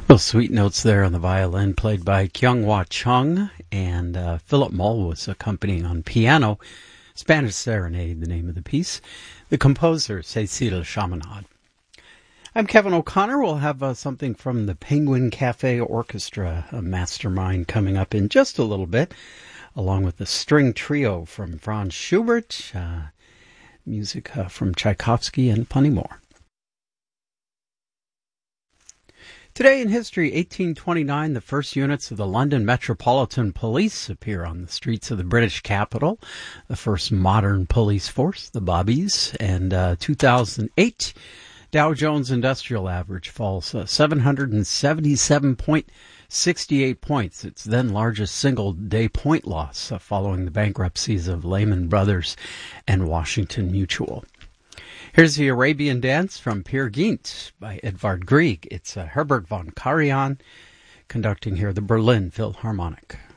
Well, sweet notes there on the violin, played by Kyung-Hwa Chung, and Philip Mull was accompanying on piano. Spanish Serenade, the name of the piece. The composer, Cécile Chaminade. I'm Kevin O'Connor. We'll have something from the Penguin Cafe Orchestra, a mastermind, coming up in just a little bit, along with the string trio from Franz Schubert, music from Tchaikovsky, and plenty more. Today in history, 1829, the first units of the London Metropolitan Police appear on the streets of the British capital. The first modern police force, the Bobbies. And 2008, Dow Jones Industrial Average falls 777.68 points. Its then largest single-day point loss following the bankruptcies of Lehman Brothers and Washington Mutual. Here's the Arabian Dance from Peer Gynt by Edvard Grieg. It's Herbert von Karajan conducting here the Berlin Philharmonic.